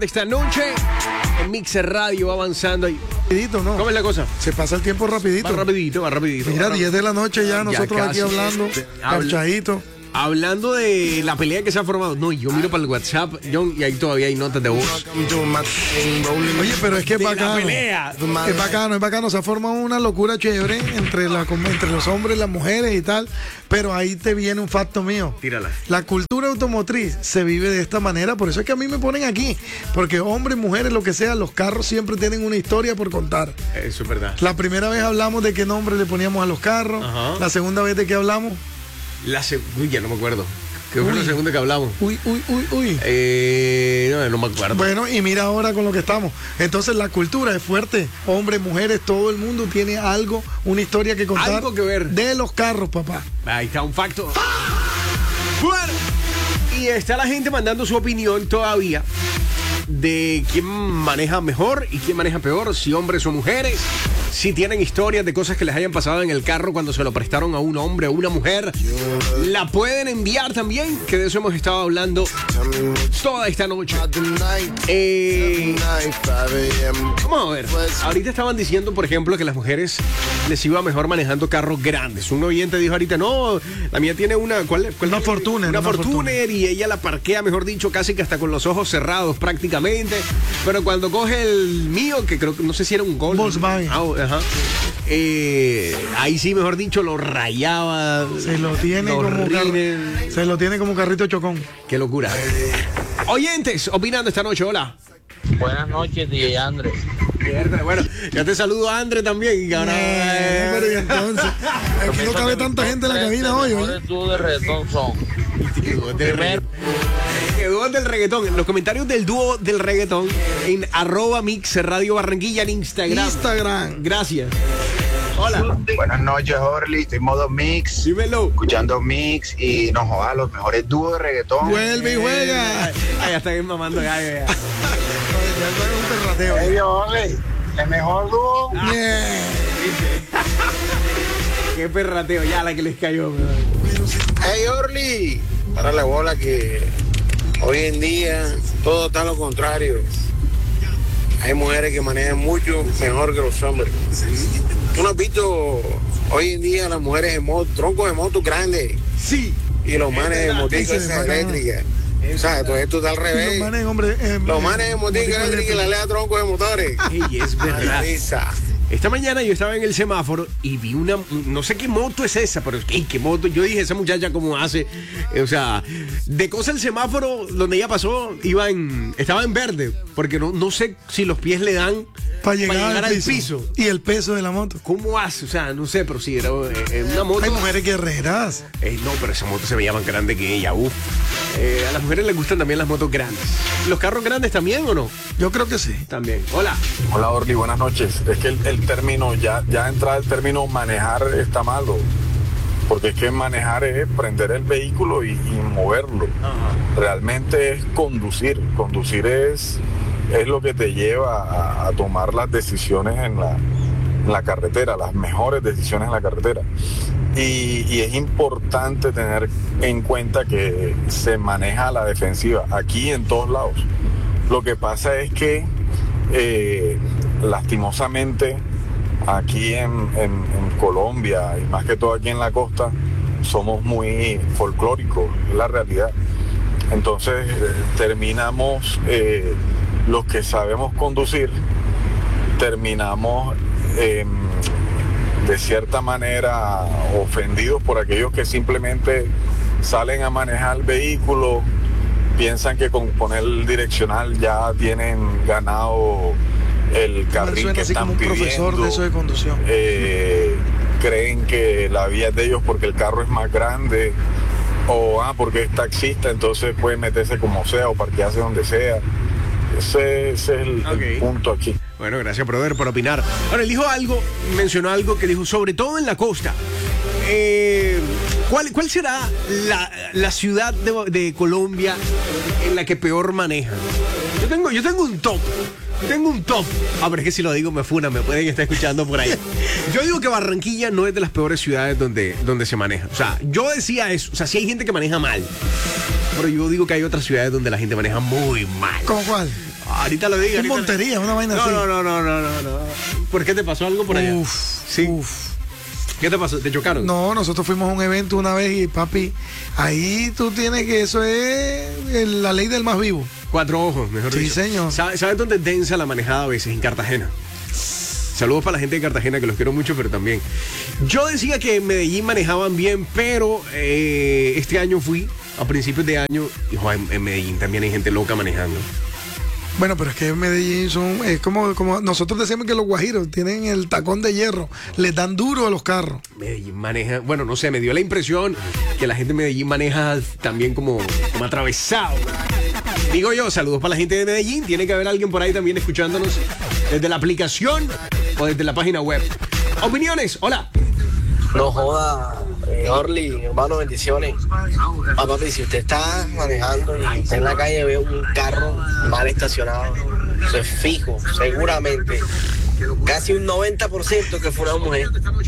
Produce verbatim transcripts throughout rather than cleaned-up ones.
Esta noche en Mixer Radio va avanzando ahí. Rapidito, ¿no? ¿Cómo es la cosa? Se pasa el tiempo rapidito. Va rapidito, va rapidito. Mira, va diez de la noche ya, nosotros ya aquí hablando, parchadito. Hablando de la pelea que se ha formado. No, yo miro para el WhatsApp, John, y ahí todavía hay notas de voz. Oye, pero es que es De la bacano. pelea. Es bacano, es bacano. Se ha formado una locura chévere entre, la, entre los hombres, las mujeres y tal. Pero ahí te viene un facto mío. Tírala. La cultura automotriz se vive de esta manera. Por eso es que a mí me ponen aquí. Porque hombres, mujeres, lo que sea, los carros siempre tienen una historia por contar. Eso es verdad. La primera vez hablamos de qué nombre le poníamos a los carros. Ajá. La segunda vez de qué hablamos. La segunda, ya no me acuerdo. ¿Qué fue la segunda que hablamos? Uy, uy, uy, uy. Eh, no, no me acuerdo. Bueno, y mira ahora con lo que estamos. Entonces la cultura es fuerte. Hombres, mujeres, todo el mundo tiene algo, una historia que contar. Algo que ver. De los carros, papá. Ahí está un facto. Bueno, y está la gente mandando su opinión todavía de quién maneja mejor y quién maneja peor, si hombres o mujeres, si tienen historias de cosas que les hayan pasado en el carro cuando se lo prestaron a un hombre o una mujer. La pueden enviar también, que de eso hemos estado hablando toda esta noche. Eh, vamos a ver, ahorita estaban diciendo, por ejemplo, que las mujeres les iba mejor manejando carros grandes. Un oyente dijo ahorita, no, la mía tiene una, ¿cuál, cuál Una Fortuner. Una, una Fortuner, Fortuner y ella la parquea, mejor dicho, casi que hasta con los ojos cerrados prácticamente. Pero cuando coge el mío, que creo que no sé si era un Gol. Volkswagen. Ah, ajá. Eh, ahí sí, mejor dicho, lo rayaba. Se lo tiene los como rines. car- Se lo tiene como carrito chocón. Qué locura. Oyentes, opinando esta noche, hola. Buenas noches, D J Andrés. Mierda, bueno, ya te saludo a André también. Y ahora, Eh, pero y entonces, aquí no cabe tanta gente en la cabina hoy. Los oye. mejores dúos de reggaetón son primero, Que dúo del reggaetón, en los comentarios del dúo del reggaetón en arroba Mix Radio Barranquilla en Instagram. Instagram. Gracias. Hola. Buenas noches, Orly. Estoy en modo mix, Dímelo. escuchando mix y nos joda los mejores dúos de reggaetón. Vuelve y juega. Ay, ya está bien mamando gallo ya. Ya está en un perrateo. Hey, Orly, el mejor dúo. Yeah. Qué perrateo, ya la que les cayó. Hey, Orly, para la bola que hoy en día todo está a lo contrario. Hay mujeres que manejan mucho mejor que los hombres. ¿Tú no has visto hoy en día las mujeres en moto, troncos de motos grandes Sí. y los manes de moticas ese es esas bacano. eléctricas? O sea, todo esto está al Los revés. manes, hombre. eh, Los eh, manes de moticas motico eléctricas y la lea troncos de motores. Ey, es verdad. Risa. Esta mañana yo estaba en el semáforo y vi una, no sé qué moto es esa, pero ey, qué moto. Yo dije, esa muchacha cómo hace, eh, o sea, de cosa el semáforo donde ella pasó, iba en, estaba en verde, porque no, no sé si los pies le dan Para llegar, al piso. Y el peso de la moto. ¿Cómo hace? O sea, no sé, pero sí, era eh, una moto. Hay mujeres guerreras. Eh, no, pero esa moto se veía más grande que ella, uff. Eh, a las mujeres les gustan también las motos grandes. ¿Los carros grandes también o no? Yo creo que sí. También. Hola. Hola Orly, buenas noches. Es que el, el término, ya, ya entrada el término manejar está malo. Porque es que manejar es prender el vehículo y, y moverlo. Realmente es conducir. Conducir es, es lo que te lleva a, a tomar las decisiones en la, en la carretera, las mejores decisiones en la carretera. Y, y es importante tener en cuenta que se maneja a la defensiva, aquí en todos lados. Lo que pasa es que eh, lastimosamente aquí en, en, en Colombia y más que todo aquí en la costa somos muy folclóricos, es la realidad. Entonces eh, terminamos, eh, los que sabemos conducir, terminamos eh, de cierta manera ofendidos por aquellos que simplemente salen a manejar el vehículo, piensan que con poner el direccional ya tienen ganado el carril Suena que así están como un pidiendo. profesor de eso de conducción. Eh, creen que la vía es de ellos porque el carro es más grande, o ah, porque es taxista, entonces puede meterse como sea o parquearse donde sea. Ese, ese es el, Ok. el punto aquí. Bueno, gracias, brother, por opinar. Ahora, él dijo algo, mencionó algo que dijo, sobre todo en la costa. Eh, ¿cuál, ¿Cuál será la, la ciudad de, de Colombia en la que peor manejan? Yo tengo, yo tengo un top. Yo tengo un top. Ah, pero es que si lo digo me funa, me pueden estar escuchando por ahí. Yo digo que Barranquilla no es de las peores ciudades donde, donde se maneja. O sea, yo decía eso. O sea, sí hay gente que maneja mal. Pero yo digo que hay otras ciudades donde la gente maneja muy mal. ¿Cómo cuál? Ahorita lo digo. Es Montería, una vaina no, así. No, no, no, no, no, no. ¿Por qué te pasó algo por allá? Uf, sí. uf. ¿Qué te pasó? ¿Te chocaron? No, nosotros fuimos a un evento una vez y papi, ahí tú tienes que eso es el- la ley del más vivo. Cuatro ojos, mejor Sí, dicho. señor. ¿Sabes sabe dónde es densa la manejada a veces? En Cartagena. Saludos para la gente de Cartagena, que los quiero mucho, pero también. Yo decía que en Medellín manejaban bien, pero eh, este año fui, a principios de año, y joder, en, en Medellín también hay gente loca manejando. Bueno, pero es que en Medellín son, es como, como nosotros decimos que los guajiros tienen el tacón de hierro, les dan duro a los carros. Medellín maneja, bueno, no sé, me dio la impresión que la gente de Medellín maneja también como, como atravesado. Digo yo, saludos para la gente de Medellín. Tiene que haber alguien por ahí también escuchándonos desde la aplicación o desde la página web. Opiniones, hola. No joda, eh, Orly, hermano, bendiciones. Ah, papi, si usted está manejando y está en la calle ve un carro mal estacionado, eso es fijo, seguramente. Casi un noventa por ciento que fue una mujer.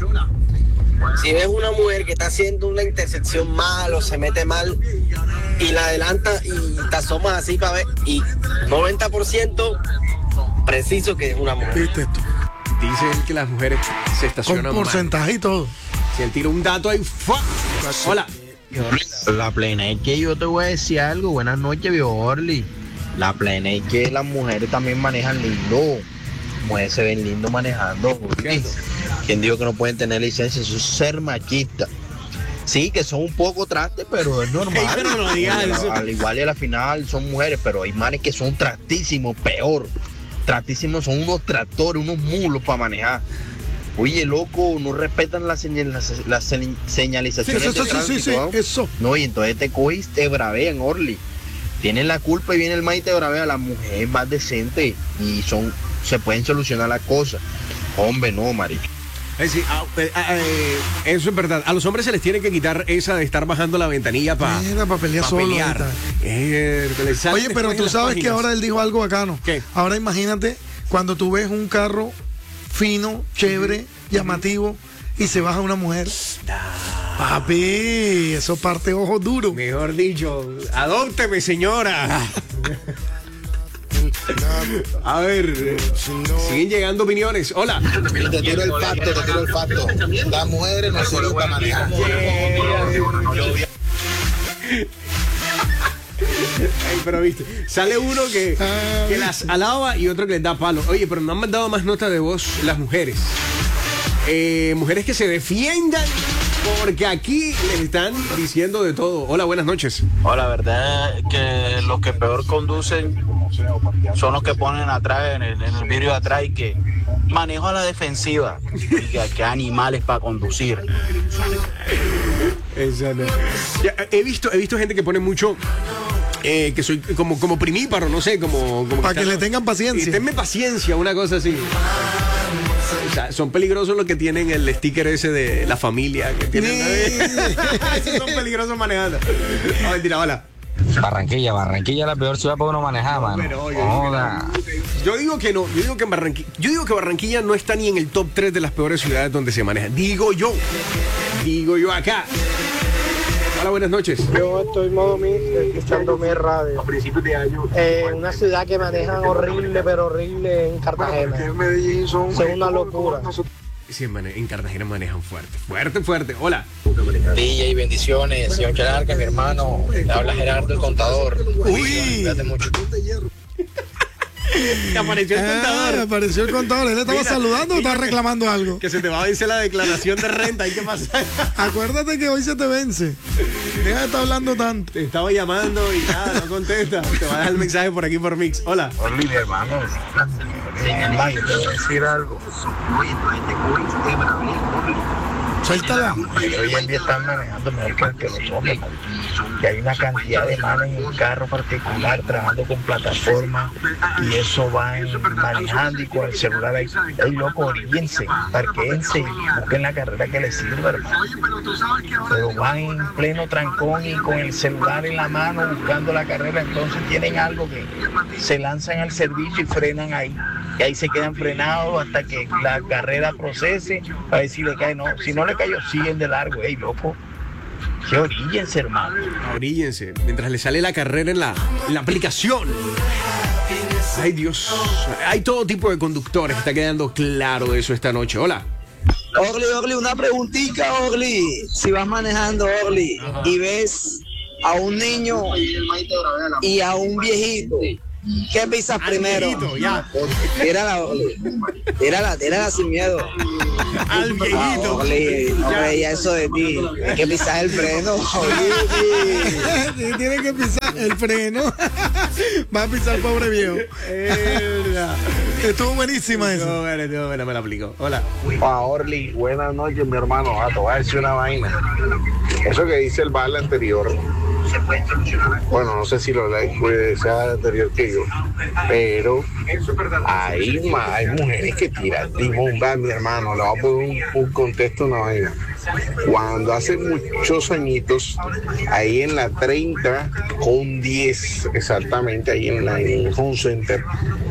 Si ves una mujer que está haciendo una intersección mal o se mete mal y la adelanta y te asomas así para ver, y noventa por ciento preciso que es una mujer. ¿Viste tú? Dicen que las mujeres se Con estacionan mal. porcentaje y todo. Si él tira un dato ahí, ¡fua! Hola. La plena es que yo te voy a decir algo. Buenas noches, viejo Orly. La plena es que las mujeres también manejan lindo. Mujeres se ven lindo manejando. Orly. ¿Quién dijo que no pueden tener licencia? Eso es ser machista. Sí, que son un poco trastes, pero es normal. Ey, pero no digas Al- eso. Al igual y a la final son mujeres, pero hay manes que son trastísimos, peor. Trastísimos, son unos tractores, unos mulos para manejar. Oye, loco, no respetan las, señal- las, las señ- Sí, señalizaciones eso, de sí, sí, tránsito, sí, ¿no? eso. No, y entonces te coges, te bravean, Orly. Tienen la culpa y viene el maíz y te bravea. La mujer es más decente y son, se pueden solucionar las cosas. Hombre, no, marica. Eh, sí, ah, eh, ah, eh, eso es verdad. A los hombres se les tiene que quitar esa de estar bajando la ventanilla para Mira, pa' pelear solo pelear. ahorita. Eh, que les salen Oye, pero después tú en las sabes que páginas. ahora él dijo algo bacano. ¿Qué? Ahora imagínate cuando tú ves un carro fino, chévere, llamativo y se baja una mujer. Papi, eso parte ojos duros. Mejor dicho, adópteme, señora. A ver, eh, siguen llegando opiniones. Hola. Te tiro el facto, te tiro el facto. Las mujeres no sirven para manejar. Ay, pero viste, sale uno que, que las alaba y otro que les da palo. Oye, pero no han mandado más nota de voz las mujeres. Eh, mujeres que se defiendan porque aquí les están diciendo de todo. Hola, buenas noches. Oh, la verdad es que los que peor conducen son los que ponen atrás, en el, en el vidrio de atrás, y que manejo a la defensiva. Y que, que animales para conducir. Esa no. Ya, he visto, he visto gente que pone mucho eh, que soy como, como primíparo, no sé, como, como Para que está- le tengan paciencia. Y tenme paciencia, una cosa así. O sea, son peligrosos los que tienen el sticker ese de la familia que tienen. Esos son peligrosos manejando. No, mentira, hola. Barranquilla, Barranquilla es la peor ciudad para uno manejar, mano. Pero, oye, Joda. Yo digo que no, yo digo que en Barranquilla, yo digo que Barranquilla no está ni en el top tres de las peores ciudades donde se maneja. Digo yo. Digo yo acá. Hola, buenas noches. Yo estoy modo mix escuchando mi radio. A principios de año. Eh, una ciudad que manejan horrible, pero horrible en Cartagena. En Medellín son, Es una locura. Sí, en mane- en Cartagena manejan fuerte, fuerte, fuerte. Hola. D J, bendiciones. Señor Chararca, mi hermano. Le habla Gerardo, el contador. Uy. Cuídate mucho. Te apareció el Ah, contador. apareció el contador. ¿Él estaba Mira, saludando o estaba mira. reclamando algo? Que se te va a vencer la declaración de renta. ¿Y qué pasa? Acuérdate que hoy se te vence. Deja de estar hablando tanto. Te estaba llamando y nada, no contesta. Te va a dejar el mensaje por aquí por Mix. Hola. Orly, mi hermano. Hermano, yo te voy a decir algo. Oye, entonces te coges, te bravean, Orly. Suéltala. Hoy en día están manejando mejor que los hombres, que hay una cantidad de manos en el carro particular trabajando con plataformas y eso van manejando y con el celular ahí. Ey, loco, oríguense, parquéense y busquen la carrera que les sirva, hermano. Pero van en pleno trancón y con el celular en la mano buscando la carrera, entonces tienen algo que se lanzan al servicio y frenan ahí. Y ahí se quedan frenados hasta que la carrera procese para ver si le cae. No, si no le cayó, siguen de largo. Ey, loco, que oríllense, hermano. Oríllense. Mientras le sale la carrera en la, en la aplicación. Ay, Dios. Hay todo tipo de conductores. Está quedando claro eso esta noche. Hola. Orly, Orly, una preguntita, Orly. Si vas manejando, Orly, y ves a un niño y a un viejito, ¿qué pisas Al primero? viejito, ya. Tírala, Orly. Tírala, tírala sin miedo. Al Ah, viejito. Orly, no veía eso de ti. Hay que pisar el freno. Sí, tiene que pisar el freno. Va a pisar el pobre viejo. Estuvo buenísima esa. No, bueno, no, bueno, me la aplico. Hola. Pa Orly, buenas noches, mi hermano. Ah, te voy a decir una vaina. Eso que dice el bal anterior, bueno, no sé si lo puede ser anterior que yo, pero hay, ma- hay mujeres que tiran timón, va, mi hermano. Le voy a poner un, un contexto, una vaina. Cuando hace muchos añitos, ahí en la treinta con diez, exactamente, ahí en la en el Home Center,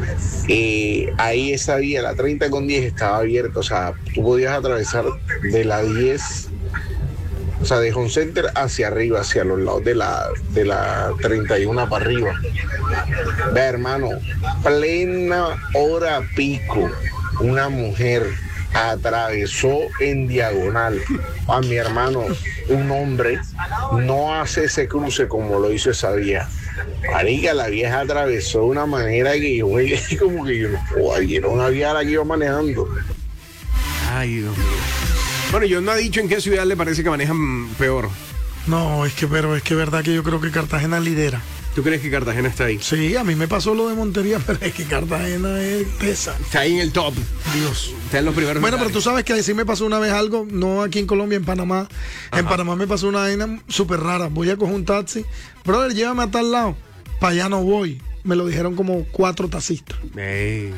eh, ahí esa vía, la treinta con diez, estaba abierta. O sea, tú podías atravesar de la diez, o sea, de Home Center hacia arriba, hacia los lados de la, de la treinta y uno para arriba. Ve, hermano, plena hora pico, una mujer atravesó en diagonal. A mi hermano, un hombre no hace ese cruce como lo hizo esa vieja. Marica, la vieja atravesó de una manera que yo como que yo no puedo, era una vieja la que iba manejando. Ay, Dios mío. Bueno, yo no ha dicho en qué ciudad le parece que manejan peor. No, es que, pero es que es verdad que yo creo que Cartagena lidera. ¿Tú crees que Cartagena está ahí? Sí, a mí me pasó lo de Montería, pero es que Cartagena es pesa. Está ahí en el top. Dios. Está en los primeros Bueno, lugares. pero tú sabes que sí me pasó una vez algo, no aquí en Colombia, en Panamá. Ajá. En Panamá me pasó una vaina súper rara. Voy a coger un taxi. Brother, llévame a tal lado. Para allá no voy. Me lo dijeron como cuatro taxistas. Ey,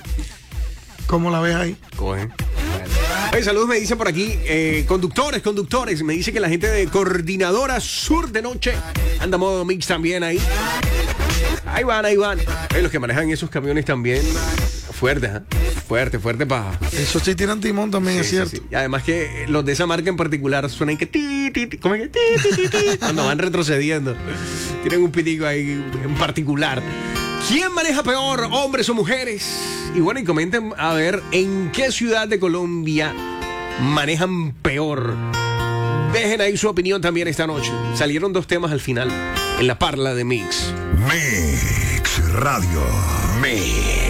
¿Cómo la ves ahí? coge. Oye, saludos, me dice por aquí, eh, conductores, conductores, me dice que la gente de Coordinadora Sur de Noche anda modo mix también ahí. Ahí van, ahí van. Oye, los que manejan esos camiones también, fuertes, ¿eh? Fuerte, fuerte paja. Eso sí tiran timón también, Sí, es sí, cierto. sí. Y además que los de esa marca en particular suenan que ti, ti, ti, ¿cómo es que ti, ti, ti, ti? Cuando van retrocediendo. Tienen un pitico ahí en particular. ¿Quién maneja peor, hombres o mujeres? Y bueno, y comenten a ver en qué ciudad de Colombia manejan peor. Dejen ahí su opinión también esta noche. Salieron dos temas al final en la parla de Mix. Mix Radio. Mix.